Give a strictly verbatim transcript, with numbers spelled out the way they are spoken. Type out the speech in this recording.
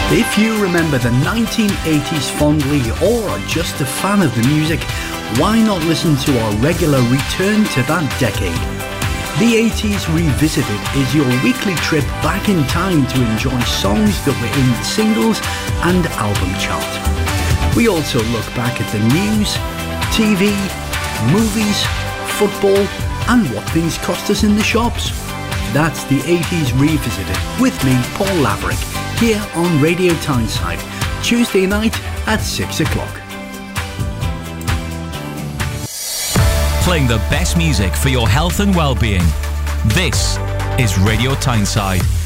If you remember the nineteen eighties fondly or are just a fan of the music, why not listen to our regular return to that decade? The eighties Revisited is your weekly trip back in time to enjoy songs that were in the singles and album chart. We also look back at the news, T V, movies, football and what things cost us in the shops. That's the eighties Revisited with me, Paul Laverick, here on Radio Tyneside, Tuesday night at six o'clock. Playing the best music for your health and well-being. This is Radio Tyneside.